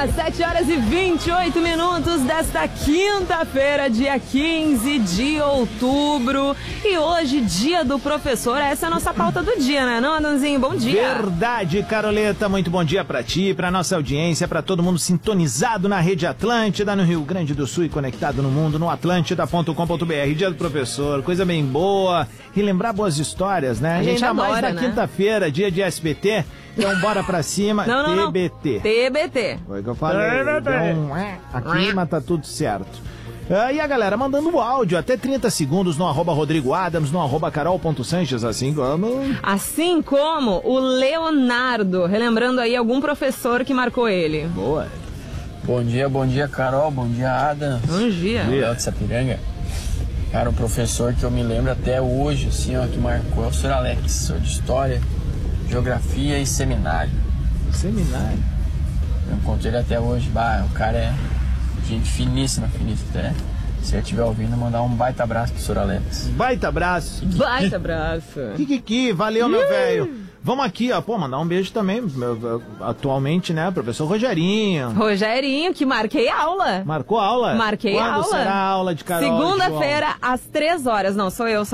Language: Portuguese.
7h28 desta quinta-feira, dia 15 de outubro. E hoje, dia do professor. Essa é a nossa pauta do dia, né, não, Adãozinho? Bom dia. Verdade, Caroleta. Muito bom dia pra ti, pra nossa audiência, pra todo mundo sintonizado na Rede Atlântida, no Rio Grande do Sul e conectado no mundo, no atlântida.com.br. Dia do professor, coisa bem boa. E lembrar boas histórias, né? A gente ainda adora, mais na né? Quinta-feira, dia de SBT. Então bora pra cima, Não. TBT. TBT. Foi o que eu falei. Então, aqui, mas tá tudo certo. E a galera mandando o áudio, até 30 segundos no @RodrigoAdams, no @Carol.Sanches, assim como o Leonardo, relembrando aí algum professor que marcou ele. Boa. Bom dia, Carol. Bom dia, Adams. Bom dia. Léo de Sapiranga. Cara, o professor que eu me lembro até hoje, assim, ó, que marcou é o Sr. Alex, professor de História, Geografia e Seminário. Seminário? Eu encontrei ele até hoje. O cara é gente finíssima. Até. Se ele estiver ouvindo, mandar um baita abraço pro Sr. Alex. Baita abraço. Baita abraço. Kikiki, valeu, meu velho. Vamos aqui, ó, mandar um beijo também, atualmente, né, professor Rogerinho. Rogerinho, que marquei aula. Marcou aula? Marquei Quando aula. será a aula de Carol? Segunda-feira, às 3 horas. Não, sou eu,